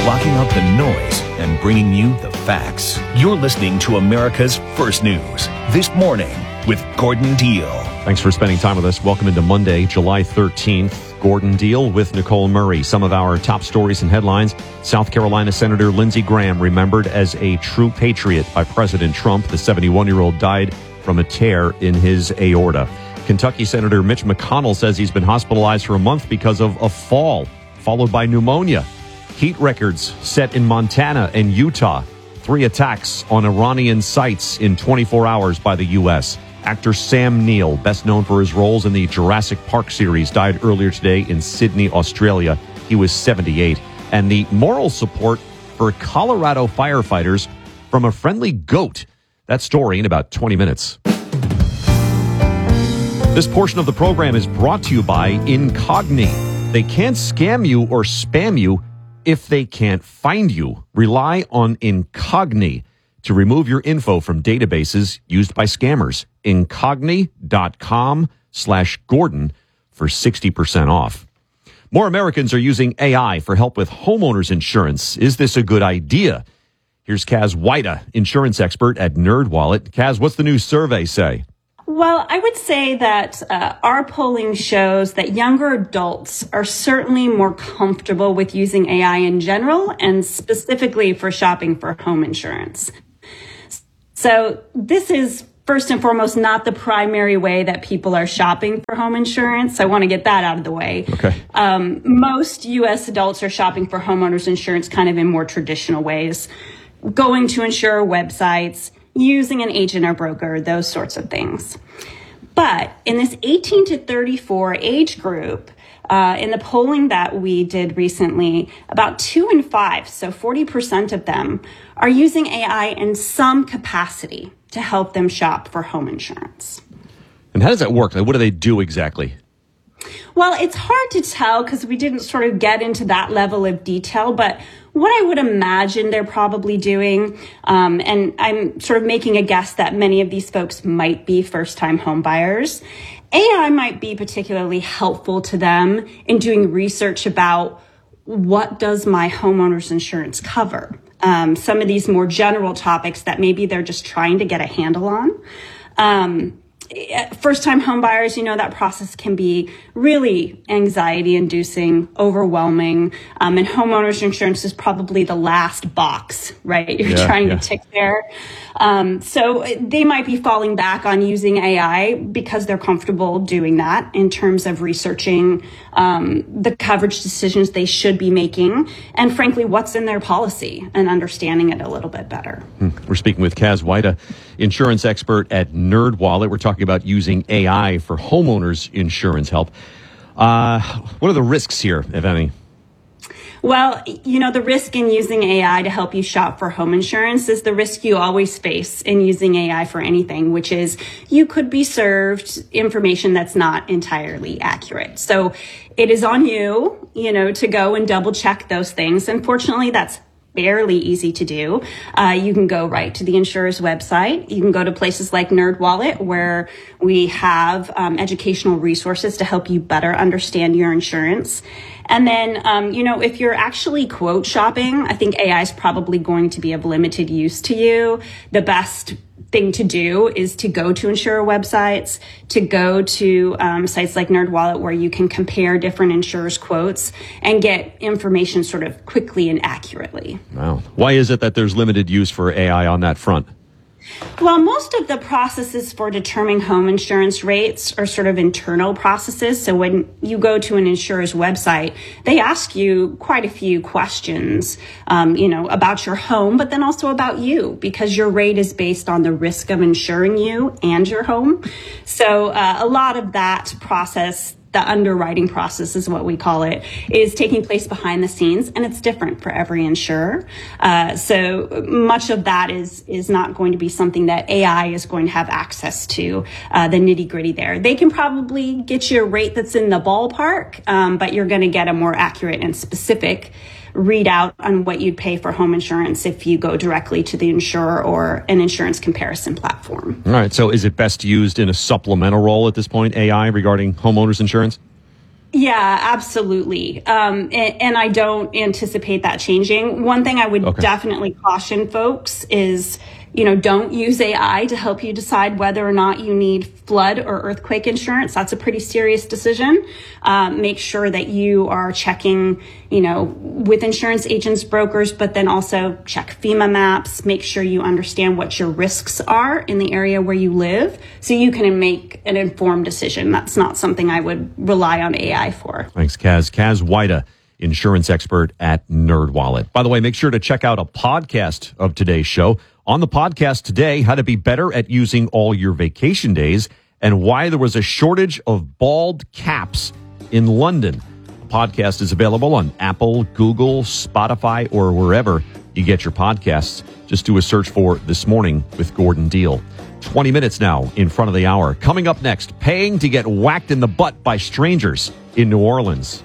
blocking out the noise and bringing you the facts. You're listening to America's First News This Morning with Gordon Deal. Thanks for spending time with us. Welcome into Monday, July 13th. Gordon Deal with Nicole Murray. Some of our top stories and headlines. South Carolina Senator Lindsey Graham remembered as a true patriot by President Trump. The 71-year-old died from a tear in his aorta. Kentucky Senator Mitch McConnell says he's been hospitalized for a month because of a fall, followed by pneumonia. Heat records set in Montana and Utah. 3 attacks on Iranian sites in 24 hours by the U.S. Actor Sam Neill, best known for his roles in the Jurassic Park series, died earlier today in Sydney, Australia. He was 78. And the moral support for Colorado firefighters from a friendly goat. That story in about 20 minutes. This portion of the program is brought to you by Incogni. They can't scam you or spam you if they can't find you. Rely on Incogni to remove your info from databases used by scammers. Incogni.com/Gordon for 60% off. More Americans are using AI for help with homeowners insurance. Is this a good idea? Here's Kaz Wida, insurance expert at NerdWallet. Kaz, what's the new survey say? Well, I would say that our polling shows that younger adults are certainly more comfortable with using AI in general and specifically for shopping for home insurance. So this is first and foremost not the primary way that people are shopping for home insurance. I want to get that out of the way. Okay. Most U.S. adults are shopping for homeowners insurance kind of in more traditional ways, going to insurer websites, using an agent or broker, those sorts of things. But in this 18 to 34 age group, in the polling that we did recently, about 2 in 5, so 40% of them, are using AI in some capacity to help them shop for home insurance. And how does that work? Like, what do they do exactly? Well, it's hard to tell because we didn't sort of get into that level of detail, but what I would imagine they're probably doing, and I'm sort of making a guess that many of these folks might be first-time home buyers, AI might be particularly helpful to them in doing research about what does my homeowner's insurance cover? Some of these more general topics that maybe they're just trying to get a handle on. First-time home buyers, that process can be really anxiety-inducing, overwhelming, and homeowners insurance is probably the last box, right? You're trying to tick there. So they might be falling back on using AI because they're comfortable doing that in terms of researching the coverage decisions they should be making, and frankly, what's in their policy and understanding it a little bit better. We're speaking with Kaz Wida, insurance expert at NerdWallet. We're talking about using AI for homeowners insurance help. What are the risks here, if any? Well, the risk in using AI to help you shop for home insurance is the risk you always face in using AI for anything, which is you could be served information that's not entirely accurate. So it is on you, to go and double check those things. Unfortunately, that's fairly easy to do. You can go right to the insurer's website. You can go to places like NerdWallet, where we have educational resources to help you better understand your insurance. And then, if you're actually quote shopping, I think AI is probably going to be of limited use to you. The best thing to do is to go to insurer websites, to go to sites like NerdWallet, where you can compare different insurers' quotes and get information sort of quickly and accurately. Wow. Why is it that there's limited use for AI on that front? Well, most of the processes for determining home insurance rates are sort of internal processes. So when you go to an insurer's website, they ask you quite a few questions, about your home, but then also about you, because your rate is based on the risk of insuring you and your home. So a lot of that process, the underwriting process is what we call it, is taking place behind the scenes, and it's different for every insurer. So much of that is not going to be something that AI is going to have access to, the nitty gritty there. They can probably get you a rate that's in the ballpark, but you're going to get a more accurate and specific readout on what you'd pay for home insurance if you go directly to the insurer or an insurance comparison platform. All right. So is it best used in a supplemental role at this point, AI, regarding homeowners insurance? Yeah, absolutely. And I don't anticipate that changing. One thing I would definitely caution folks is, don't use AI to help you decide whether or not you need flood or earthquake insurance. That's a pretty serious decision. Make sure that you are checking, with insurance agents, brokers, but then also check FEMA maps. Make sure you understand what your risks are in the area where you live so you can make an informed decision. That's not something I would rely on AI for. Thanks, Kaz. Kaz Wida, insurance expert at NerdWallet. By the way, make sure to check out a podcast of today's show. On the podcast today, how to be better at using all your vacation days and why there was a shortage of bald caps in London. The podcast is available on Apple, Google, Spotify, or wherever you get your podcasts. Just do a search for This Morning with Gordon Deal. 20 minutes now in front of the hour. Coming up next, paying to get whacked in the butt by strangers in New Orleans.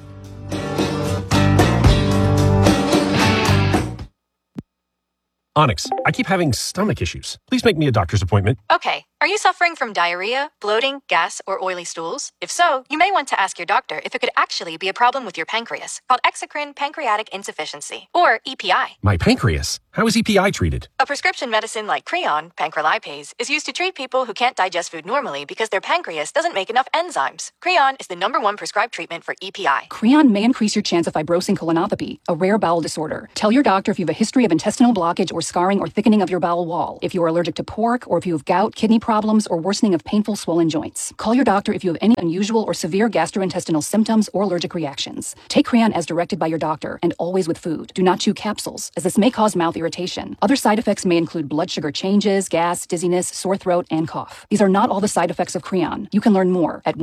Onyx, I keep having stomach issues. Please make me a doctor's appointment. Okay. Are you suffering from diarrhea, bloating, gas, or oily stools? If so, you may want to ask your doctor if it could actually be a problem with your pancreas, called exocrine pancreatic insufficiency, or EPI. My pancreas? How is EPI treated? A prescription medicine like Creon, pancrelipase, is used to treat people who can't digest food normally because their pancreas doesn't make enough enzymes. Creon is the #1 prescribed treatment for EPI. Creon may increase your chance of fibrosing colonopathy, a rare bowel disorder. Tell your doctor if you have a history of intestinal blockage or scarring or thickening of your bowel wall, if you are allergic to pork, or if you have gout, kidney problems, or worsening of painful swollen joints. Call your doctor if you have any unusual or severe gastrointestinal symptoms or allergic reactions. Take Creon as directed by your doctor and always with food. Do not chew capsules, as this may cause mouth irritation. Other side effects may include blood sugar changes, gas, dizziness, sore throat, and cough. These are not all the side effects of Creon. You can learn more at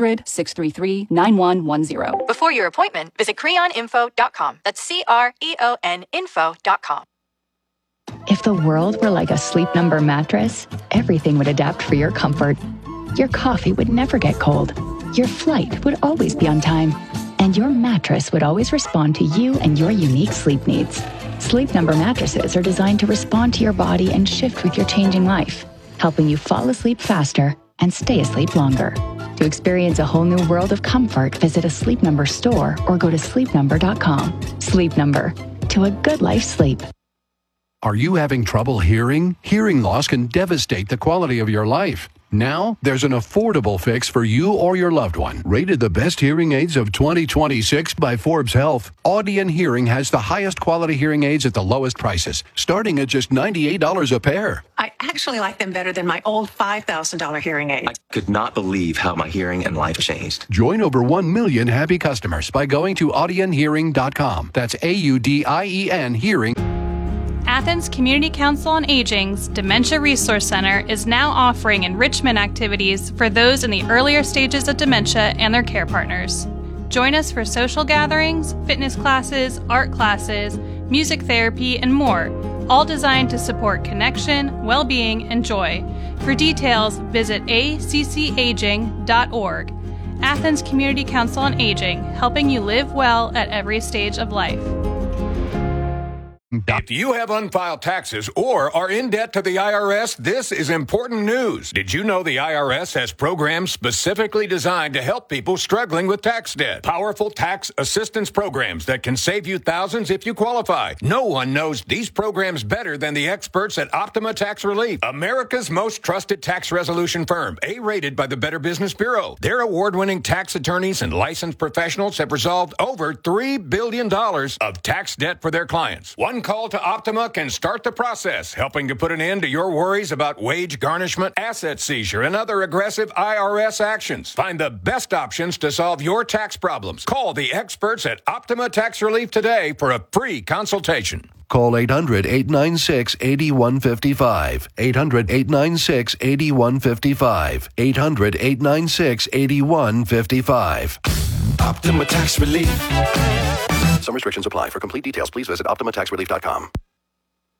1-800-633-9110. Before your appointment, visit creoninfo.com. That's CREON info.com. If the world were like a Sleep Number mattress, everything would adapt for your comfort. Your coffee would never get cold. Your flight would always be on time. And your mattress would always respond to you and your unique sleep needs. Sleep Number mattresses are designed to respond to your body and shift with your changing life, helping you fall asleep faster and stay asleep longer. To experience a whole new world of comfort, visit a Sleep Number store or go to sleepnumber.com. Sleep Number. To a good night's sleep. Are you having trouble hearing? Hearing loss can devastate the quality of your life. Now, there's an affordable fix for you or your loved one. Rated the best hearing aids of 2026 by Forbes Health, Audion Hearing has the highest quality hearing aids at the lowest prices, starting at just $98 a pair. I actually like them better than my old $5,000 hearing aid. I could not believe how my hearing and life changed. Join over 1 million happy customers by going to audionhearing.com. That's AUDIEN Hearing. Athens Community Council on Aging's Dementia Resource Center is now offering enrichment activities for those in the earlier stages of dementia and their care partners. Join us for social gatherings, fitness classes, art classes, music therapy, and more, all designed to support connection, well-being, and joy. For details, visit accaging.org. Athens Community Council on Aging, helping you live well at every stage of life. If you have unfiled taxes or are in debt to the IRS, this is important news. Did you know the IRS has programs specifically designed to help people struggling with tax debt? Powerful tax assistance programs that can save you thousands if you qualify. No one knows these programs better than the experts at Optima Tax Relief, America's most trusted tax resolution firm, A-rated by the Better Business Bureau. Their award-winning tax attorneys and licensed professionals have resolved over $3 billion of tax debt for their clients. One call to Optima can start the process, helping to put an end to your worries about wage garnishment, asset seizure, and other aggressive IRS actions. Find the best options to solve your tax problems. Call the experts at Optima Tax Relief today for a free consultation. Call 800-896-8155. 800-896-8155. 800-896-8155. Optima Tax Relief. Some restrictions apply. For complete details, please visit OptimaTaxRelief.com.